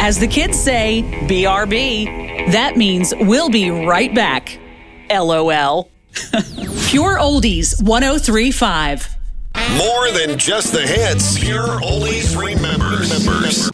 As the kids say, BRB. That means we'll be right back. LOL. Pure Oldies 103.5. More than just the hits. Pure Oldies remembers.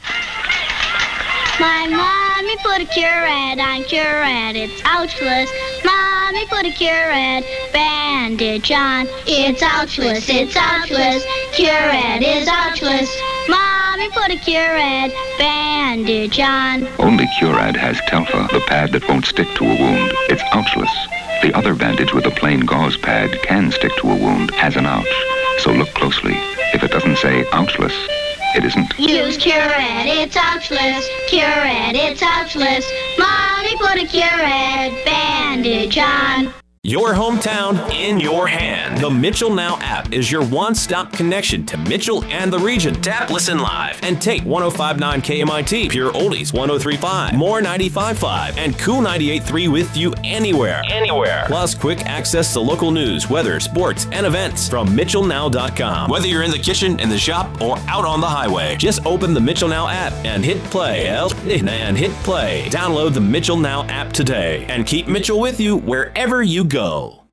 My mommy put a Curad on Curad, it's ouchless. Mommy put a Curad bandage on, it's ouchless, it's ouchless. Curad is ouchless. Mommy put a Curad bandage on. Only Curad has Telfa, the pad that won't stick to a wound. It's ouchless. The other bandage with a plain gauze pad can stick to a wound, has an ouch. So look closely. If it doesn't say ouchless, it isn't. Use Curad, it's ouchless. Curad, it's ouchless. Mommy put a Curad bandage on. Your hometown in your hand. The Mitchell Now app is your one-stop connection to Mitchell and the region. Tap Listen Live and take 105.9 KMIT, Pure Oldies 103.5, More 95.5, and Cool 98.3 with you anywhere. Plus quick access to local news, weather, sports, and events from MitchellNow.com. Whether you're in the kitchen, in the shop, or out on the highway, just open the Mitchell Now app and hit play. Download the Mitchell Now app today and keep Mitchell with you wherever you go.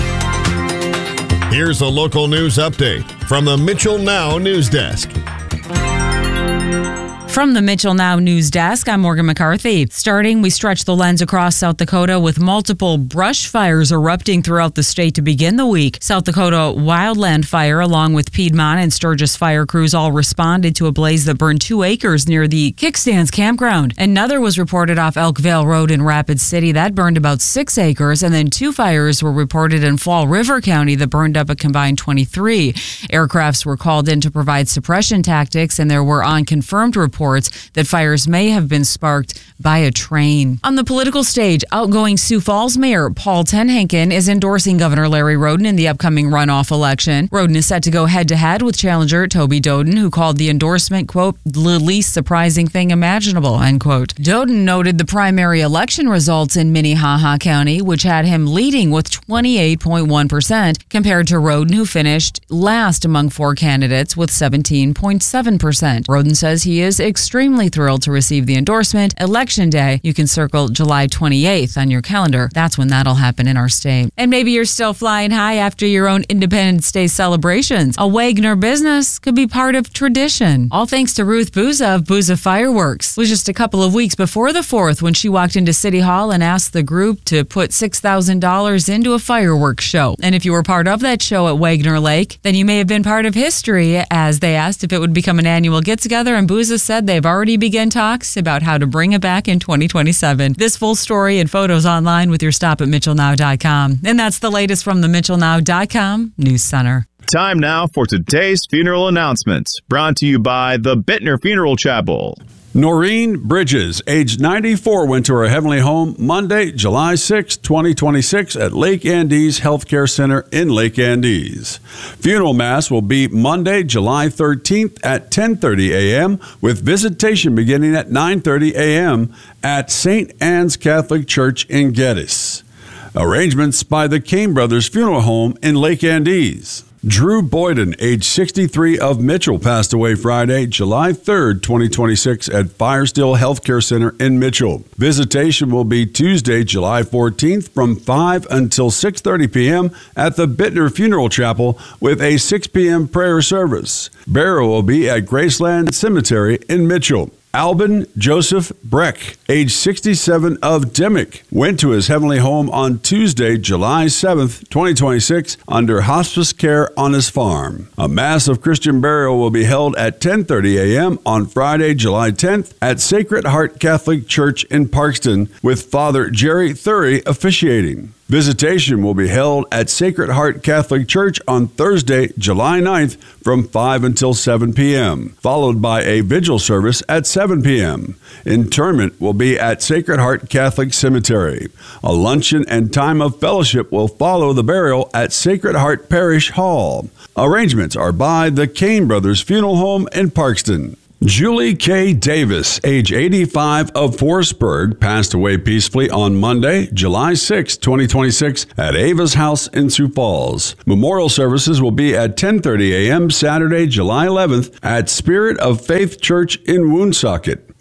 Here's a local news update from the Mitchell Now News Desk. From the Mitchell Now News Desk, I'm Morgan McCarthy. Starting, we stretch the lens across South Dakota with multiple brush fires erupting throughout the state to begin the week. South Dakota Wildland Fire, along with Piedmont and Sturgis fire crews, all responded to a blaze that burned 2 acres near the Kickstands campground. Another was reported off Elkvale Road in Rapid City. That burned about 6 acres, and then 2 fires were reported in Fall River County that burned up a combined 23. Aircrafts were called in to provide suppression tactics, and there were unconfirmed reports that fires may have been sparked by a train. On the political stage, outgoing Sioux Falls Mayor Paul Tenhaken is endorsing Governor Larry Roden in the upcoming runoff election. Roden is set to go head-to-head with challenger Toby Doden, who called the endorsement, quote, the least surprising thing imaginable, end quote. Doden noted the primary election results in Minnehaha County, which had him leading with 28.1%, compared to Roden, who finished last among 4 candidates with 17.7%. Roden says he is extremely thrilled to receive the endorsement. Election day, you can circle July 28th on your calendar. That's when that'll happen in our state. And maybe you're still flying high after your own Independence Day celebrations. A Wagner business could be part of tradition. All thanks to Ruth Booza of Booza Fireworks. It was just a couple of weeks before the 4th when she walked into City Hall and asked the group to put $6,000 into a fireworks show. And if you were part of that show at Wagner Lake, then you may have been part of history, as they asked if it would become an annual get-together, and Booza said they've already begun talks about how to bring it back in 2027. This full story and photos online with your stop at MitchellNow.com. And that's the latest from the MitchellNow.com News Center. Time now for today's funeral announcements, brought to you by the Bittner Funeral Chapel. Noreen Bridges, age 94, went to her heavenly home Monday, July 6, 2026 at Lake Andes Healthcare Center in Lake Andes. Funeral Mass will be Monday, July 13th at 10:30 a.m. with visitation beginning at 9:30 a.m. at St. Anne's Catholic Church in Geddes. Arrangements by the Kane Brothers Funeral Home in Lake Andes. Drew Boyden, age 63 of Mitchell, passed away Friday, July 3rd, 2026 at Firestill Healthcare Center in Mitchell. Visitation will be Tuesday, July 14th from 5 until 6:30 p.m. at the Bittner Funeral Chapel with a 6 p.m. prayer service. Burial will be at Graceland Cemetery in Mitchell. Albin Joseph Breck, age 67 of Dimmick, went to his heavenly home on Tuesday, July 7th, 2026, under hospice care on his farm. A Mass of Christian burial will be held at 10:30 a.m. on Friday, July 10th, at Sacred Heart Catholic Church in Parkston, with Father Jerry Thury officiating. Visitation will be held at Sacred Heart Catholic Church on Thursday, July 9th from 5 until 7 p.m., followed by a vigil service at 7 p.m. Interment will be at Sacred Heart Catholic Cemetery. A luncheon and time of fellowship will follow the burial at Sacred Heart Parish Hall. Arrangements are by the Kane Brothers Funeral Home in Parkston. Julie K. Davis, age 85 of Forsberg, passed away peacefully on Monday, July 6, 2026, at Ava's house in Sioux Falls. Memorial services will be at 10:30 a.m. Saturday, July 11th, at Spirit of Faith Church in Woonsocket.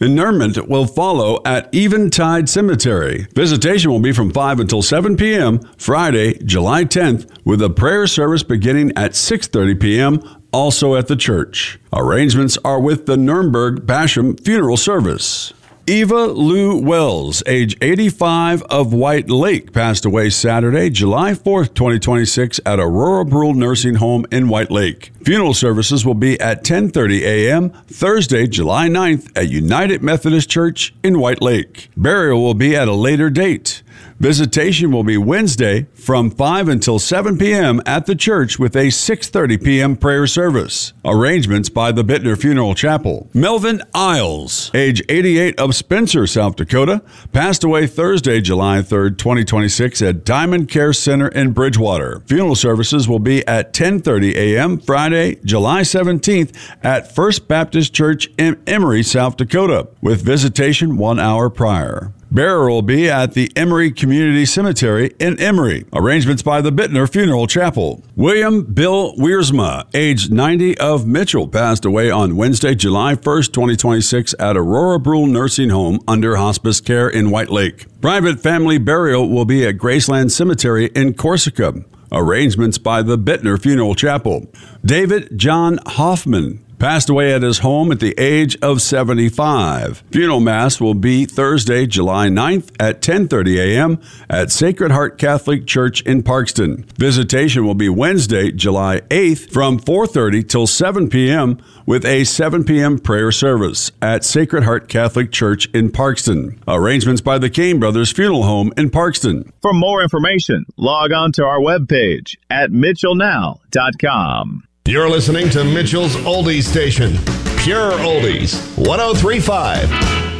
Interment will follow at Eventide Cemetery. Visitation will be from 5 until 7 p.m. Friday, July 10th, with a prayer service beginning at 6:30 p.m., also at the church. Arrangements are with the Nuremberg Basham Funeral Service. Eva Lou Wells, age 85, of White Lake, passed away Saturday, July 4th, 2026, at Aurora Brule Nursing Home in White Lake. Funeral services will be at 10:30 a.m. Thursday, July 9th, at United Methodist Church in White Lake. Burial will be at a later date. Visitation will be Wednesday from 5 until 7 p.m. at the church with a 6:30 p.m. prayer service. Arrangements by the Bittner Funeral Chapel. Melvin Isles, age 88, of Spencer, South Dakota, passed away Thursday, July 3rd, 2026 at Diamond Care Center in Bridgewater. Funeral services will be at 10:30 a.m. Friday, July 17th at First Baptist Church in Emory, South Dakota, with visitation 1 hour prior. Burial will be at the Emory Community Cemetery in Emory. Arrangements by the Bittner Funeral Chapel. William Bill Wiersma, age 90, of Mitchell, passed away on Wednesday, July 1st, 2026 at Aurora Brule Nursing Home under hospice care in White Lake. Private family burial will be at Graceland Cemetery in Corsica. Arrangements by the Bittner Funeral Chapel. David John Hoffman passed away at his home at the age of 75. Funeral Mass will be Thursday, July 9th at 10:30 a.m. at Sacred Heart Catholic Church in Parkston. Visitation will be Wednesday, July 8th from 4:30 till 7 p.m. with a 7 p.m. prayer service at Sacred Heart Catholic Church in Parkston. Arrangements by the Kane Brothers Funeral Home in Parkston. For more information, log on to our webpage at mitchellnow.com. You're listening to Mitchell's Oldies Station. Pure Oldies, 103.5.